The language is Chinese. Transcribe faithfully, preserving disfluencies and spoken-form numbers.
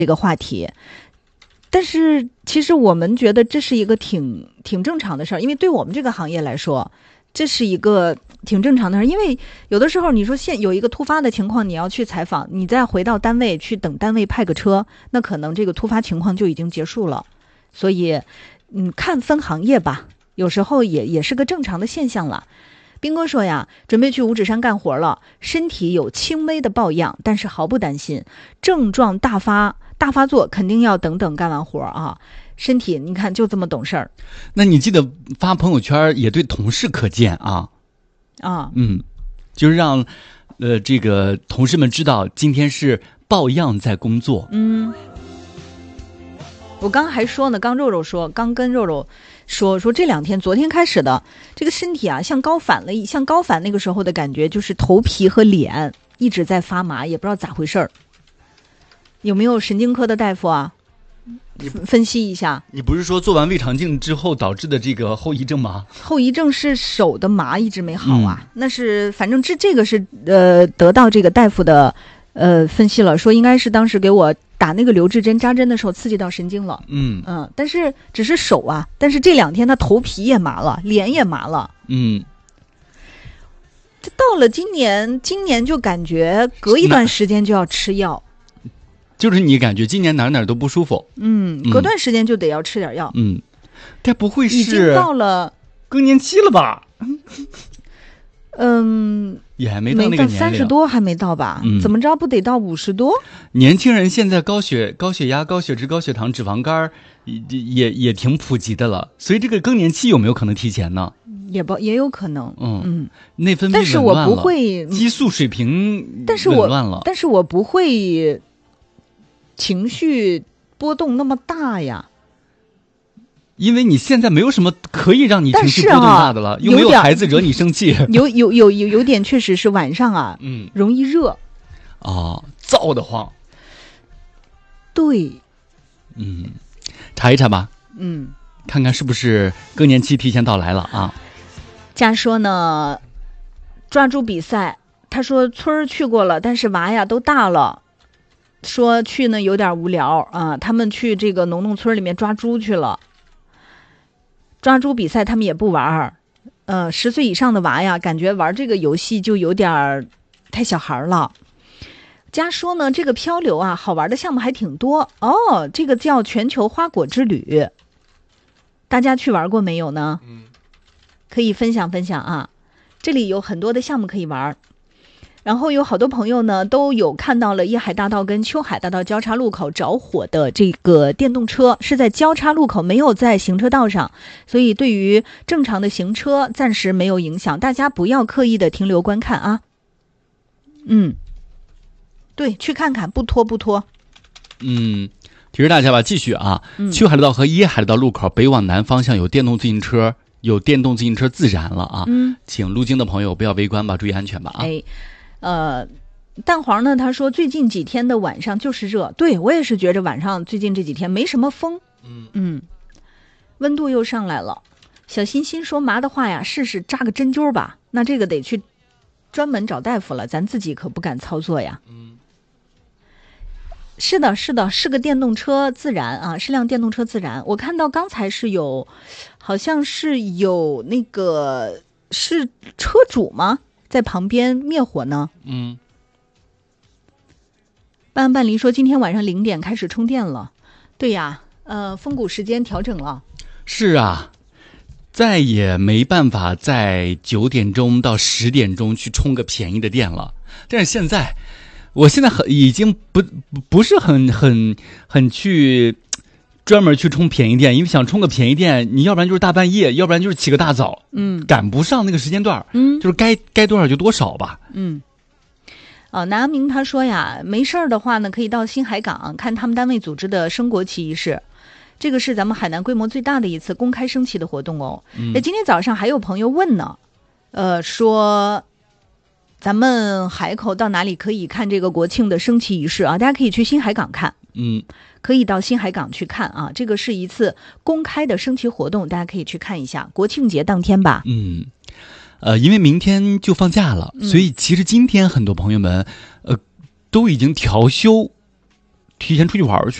这个话题。但是其实我们觉得这是一个挺挺正常的事儿，因为对我们这个行业来说，这是一个挺正常的事儿。因为有的时候你说现有一个突发的情况，你要去采访，你再回到单位去等单位派个车，那可能这个突发情况就已经结束了。所以嗯，看分行业吧，有时候也也是个正常的现象了。斌哥说呀，准备去五指山干活了，身体有轻微的抱恙，但是毫不担心，症状大发大发作肯定要等等干完活啊。身体你看就这么懂事儿。 那你记得发朋友圈也对同事可见啊。 啊， 嗯，就是让呃这个同事们知道今天是抱恙在工作。 嗯，我刚还说呢，刚肉肉说，刚跟肉肉说说这两天，昨天开始的这个身体啊，像高反了，像高反那个时候的感觉，就是头皮和脸一直在发麻，也不知道咋回事儿。有没有神经科的大夫啊？分析一下。 你不是说做完胃肠镜之后导致的这个后遗症吗？ 后遗症是手的麻一直没好啊，嗯、那是反正这这个是呃得到这个大夫的呃分析了，说应该是当时给我打那个留置针扎针的时候刺激到神经了。 嗯嗯，但是只是手啊，但是这两天他头皮也麻了，脸也麻了。 嗯， 这到了今年，今年就感觉隔一段时间就要吃药。 就是你感觉今年哪哪都不舒服， 嗯，隔段时间就得要吃点药。 嗯，该不会是已经到了更年期了吧？ 嗯， 也还没到那个年龄， 三十多还没到吧？ 嗯， 怎么着不得到五十多？ 年轻人现在高血高血压、高血脂、高血糖、脂肪肝也也也挺普及的了，所以这个更年期有没有可能提前呢？ 也不也有可能。 嗯嗯， 内分泌但是我不会激素水平但是我紊乱了， 但是我不会情绪波动那么大呀。 因为你现在没有什么可以让你情绪波动大的了，啊、又没有孩子惹你生气， 有有有有有点确实是晚上啊， 嗯， 容易热， 哦，燥得慌。 对， 嗯，查一查吧， 嗯， 看看是不是更年期提前到来了啊。 家说呢，抓猪比赛，他说村儿去过了，但是娃呀都大了，说去呢有点无聊啊，他们去这个农农村里面抓猪去了。抓猪比赛他们也不玩儿，呃，十岁以上的娃呀，感觉玩这个游戏就有点太小孩了。家说呢，这个漂流啊，好玩的项目还挺多哦。这个叫全球花果之旅，大家去玩过没有呢？ 嗯， 可以分享分享啊。这里有很多的项目可以玩。然后有好多朋友呢都有看到了叶海大道跟秋海大道交叉路口着火的这个电动车，是在交叉路口，没有在行车道上，所以对于正常的行车暂时没有影响，大家不要刻意的停留观看啊。嗯，对，去看看，不拖不拖。 嗯，提示大家吧，继续啊， 嗯、 秋海大道和叶海大道路口北往南方向有电动自行车，有电动自行车自燃了啊。 嗯， 请路经的朋友不要围观吧，注意安全吧啊。 哎。呃，蛋黄呢？他说最近几天的晚上就是热，对我也是觉着晚上最近这几天没什么风， 嗯嗯，温度又上来了。小欣欣说麻的话呀，试试扎个针灸吧。那这个得去专门找大夫了，咱自己可不敢操作呀。 嗯， 是的，是的，是个电动车自燃啊，是辆电动车自燃。我看到刚才是有，好像是有那个是车主吗？在旁边灭火呢。 嗯， 半安半离说今天晚上零点开始充电了。对呀，呃，风谷时间调整了。 是啊，再也没办法在九点钟到十点钟去充个便宜的电了。但是现在，我现在很已经不不是很很很去专门去充便宜电，因为想充个便宜电，你要不然就是大半夜，要不然就是起个大早， 嗯， 赶不上那个时间段， 嗯， 就是该该多少就多少吧， 嗯。哦，南明他说呀，没事儿的话呢，可以到新海港看他们单位组织的升国旗仪式，这个是咱们海南规模最大的一次公开升旗的活动哦。那、嗯、今天早上还有朋友问呢，呃，说咱们海口到哪里可以看这个国庆的升旗仪式啊？大家可以去新海港看， 嗯。 可以到新海港去看啊，这个是一次公开的升旗活动，大家可以去看一下。国庆节当天吧。 嗯，呃，因为明天就放假了， 嗯、 所以其实今天很多朋友们，呃，都已经调休提前出去玩去。